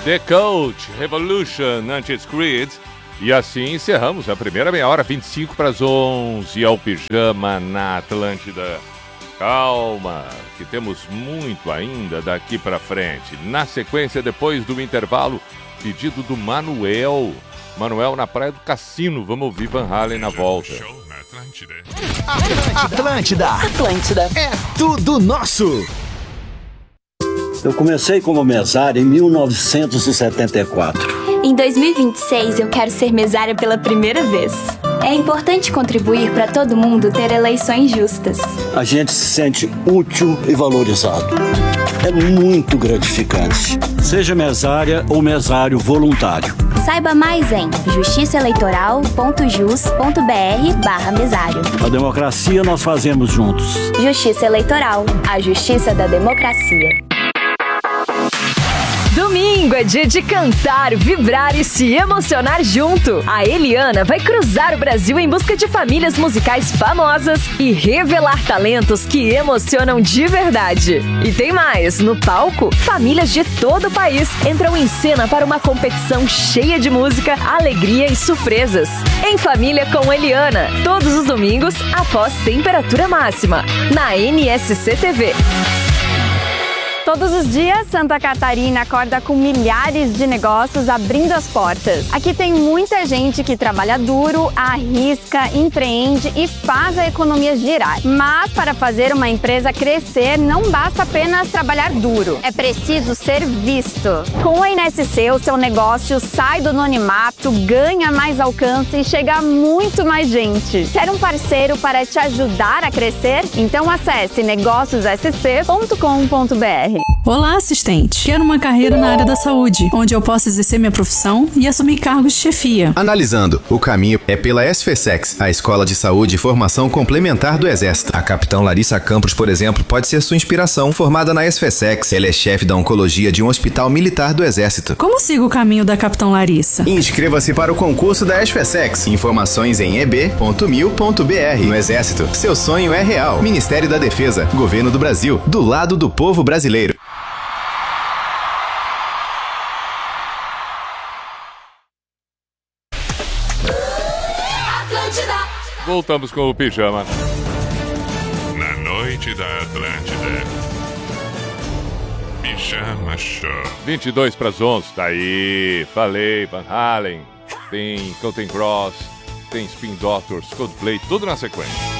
The Coach, Revolution, antes Creed. E assim encerramos a primeira meia hora, 25 para as 11, ao Pijama na Atlântida. Calma, que temos muito ainda daqui para frente. Na sequência, depois do intervalo, pedido do Manuel. Manuel na Praia do Cassino. Vamos ouvir Van Halen na volta. Atlântida. É tudo nosso. Eu comecei como mesário em 1974. Em 2026, eu quero ser mesária pela primeira vez. É importante contribuir para todo mundo ter eleições justas. A gente se sente útil e valorizado. É muito gratificante. Seja mesária ou mesário voluntário. Saiba mais em justiçaeleitoral.jus.br/mesário. A democracia nós fazemos juntos. Justiça Eleitoral, a justiça da democracia. Domingo é dia de cantar, vibrar e se emocionar junto. A Eliana vai cruzar o Brasil em busca de famílias musicais famosas e revelar talentos que emocionam de verdade. E tem mais, no palco, famílias de todo o país entram em cena para uma competição cheia de música, alegria e surpresas. Em Família com Eliana, todos os domingos após temperatura máxima, na NSC TV. Todos os dias, Santa Catarina acorda com milhares de negócios abrindo as portas. Aqui tem muita gente que trabalha duro, arrisca, empreende e faz a economia girar. Mas para fazer uma empresa crescer, não basta apenas trabalhar duro. É preciso ser visto. Com a NSC, o seu negócio sai do anonimato, ganha mais alcance e chega a muito mais gente. Quer um parceiro para te ajudar a crescer? Então acesse negóciossc.com.br. Olá, assistente. Quero uma carreira na área da saúde, onde eu possa exercer minha profissão e assumir cargos de chefia. Analisando, o caminho é pela SFSEX, a Escola de Saúde e Formação Complementar do Exército. A capitã Larissa Campos, por exemplo, pode ser sua inspiração. Formada na SFSEX, ela é chefe da oncologia de um hospital militar do Exército. Como sigo o caminho da capitã Larissa? Inscreva-se para o concurso da SFSEX. Informações em eb.mil.br. No Exército, seu sonho é real. Ministério da Defesa, Governo do Brasil, do lado do povo brasileiro. Voltamos com o Pijama. Na noite da Atlântida. Pijama Show. 22 para as 11, tá aí. Falei, Van Halen. Tem Counting Cross, tem Spin Doctors, Coldplay, tudo na sequência.